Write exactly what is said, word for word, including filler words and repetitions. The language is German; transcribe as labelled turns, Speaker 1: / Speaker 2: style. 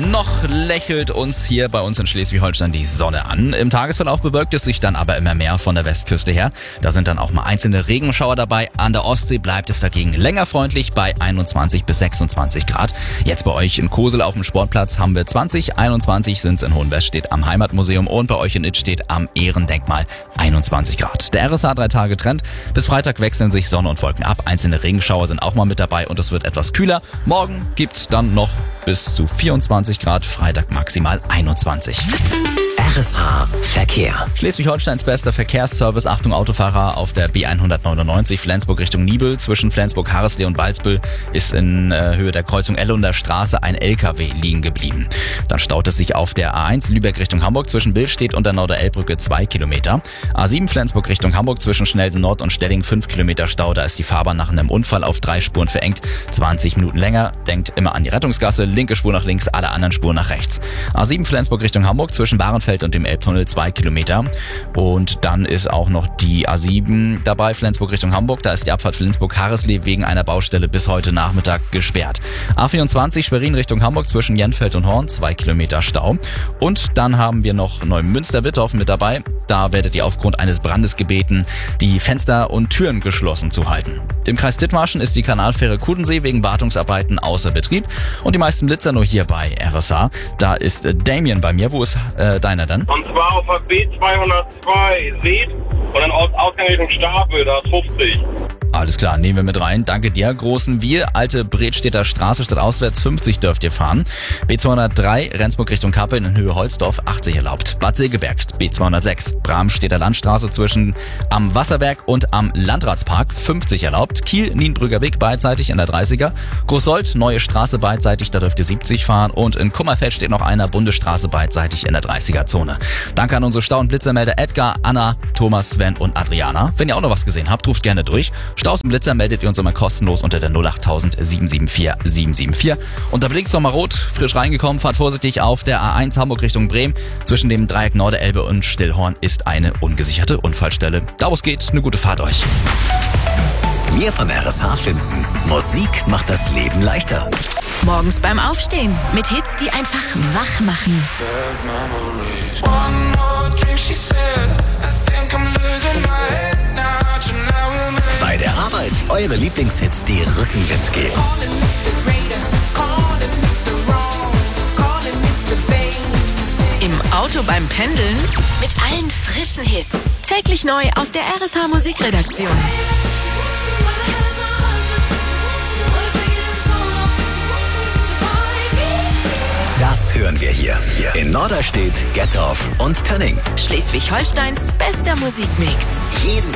Speaker 1: Noch lächelt uns hier bei uns in Schleswig-Holstein die Sonne an. Im Tagesverlauf bewölkt es sich dann aber immer mehr von der Westküste her. Da sind dann auch mal einzelne Regenschauer dabei. An der Ostsee bleibt es dagegen länger freundlich bei einundzwanzig bis sechsundzwanzig Grad. Jetzt bei euch in Kosel auf dem Sportplatz haben wir zwanzig, einundzwanzig sind es in Hohenwestedt am Heimatmuseum und bei euch in Idstedt am Ehrendenkmal einundzwanzig Grad. Der R S H drei Tage Trend. Bis Freitag wechseln sich Sonne und Wolken ab. Einzelne Regenschauer sind auch mal mit dabei und es wird etwas kühler. Morgen gibt's dann noch bis zu vierundzwanzig Grad, Freitag maximal einundzwanzig.
Speaker 2: R S H Verkehr.
Speaker 1: Schleswig-Holsteins bester Verkehrsservice. Achtung Autofahrer auf der B hundertneunundneunzig Flensburg Richtung Nibel. Zwischen Flensburg-Harreslee und Walsbüll ist in äh, Höhe der Kreuzung Ellunder Straße ein L K W liegen geblieben. Dann staut es sich auf der A eins Lübeck Richtung Hamburg zwischen Billstedt und der Norder-Elbbrücke zwei Kilometer. A sieben Flensburg Richtung Hamburg zwischen Schnelsen Nord und Stelling fünf Kilometer Stau. Da ist die Fahrbahn nach einem Unfall auf drei Spuren verengt. zwanzig Minuten länger. Denkt immer an die Rettungsgasse. Linke Spur nach links, alle anderen Spuren nach rechts. A sieben Flensburg Richtung Hamburg zwischen Bahrenfeld und dem Elbtunnel zwei Kilometer. Und dann ist auch noch die A sieben dabei, Flensburg Richtung Hamburg. Da ist die Abfahrt Flensburg-Harreslee wegen einer Baustelle bis heute Nachmittag gesperrt. A vierundzwanzig Schwerin Richtung Hamburg zwischen Jenfeld und Horn, zwei Kilometer Stau. Und dann haben wir noch Neumünster-Wittorf mit dabei. Da werdet ihr aufgrund eines Brandes gebeten, die Fenster und Türen geschlossen zu halten. Im Kreis Dithmarschen ist die Kanalfähre Kudensee wegen Wartungsarbeiten außer Betrieb. Und die meisten Blitzer nur hier bei R S H. Da ist äh, Damien bei mir. Wo ist äh, deiner dann?
Speaker 3: Und zwar auf der B zweihundertzwei Seed und dann aus Ausgang Richtung Stapel, da ist fünfzig.
Speaker 1: Alles klar, nehmen wir mit rein. Danke dir. Großen Wir, alte Bredstedter Straße, statt auswärts fünfzig dürft ihr fahren. B zweihundertdrei, Rendsburg Richtung Kappeln in Höhe Holzdorf, achtzig erlaubt. Bad Segeberg, B zweihundertsechs, Bramstedter Landstraße zwischen am Wasserberg und am Landratspark, fünfzig erlaubt. Kiel, Nienbrücker Weg beidseitig in der dreißiger. Großsold, Neue Straße beidseitig, da dürft ihr siebzig fahren. Und in Kummerfeld steht noch einer, Bundesstraße beidseitig in der dreißiger Zone. Danke an unsere Stau- und Blitzermelder Edgar, Anna, Thomas, Sven und Adriana. Wenn ihr auch noch was gesehen habt, ruft gerne durch. Staus und Blitzer meldet ihr uns immer kostenlos unter der null acht null null sieben sieben vier sieben sieben vier. Und da blinkt es nochmal rot, frisch reingekommen, fahrt vorsichtig auf der A eins Hamburg Richtung Bremen. Zwischen dem Dreieck Norderelbe und Stillhorn ist eine ungesicherte Unfallstelle. Da wo es geht, eine gute Fahrt euch.
Speaker 2: Mehr von R S H finden. Musik macht das Leben leichter.
Speaker 4: Morgens beim Aufstehen mit Hits, die einfach wach machen.
Speaker 2: Bei der Arbeit eure Lieblingshits, die Rückenwind geben.
Speaker 4: Im Auto beim Pendeln mit allen frischen Hits. Täglich neu aus der R S H Musikredaktion.
Speaker 2: Das hören wir hier. hier. In Norderstedt, Gettorf und Tönning.
Speaker 4: Schleswig-Holsteins bester Musikmix.
Speaker 2: Jeden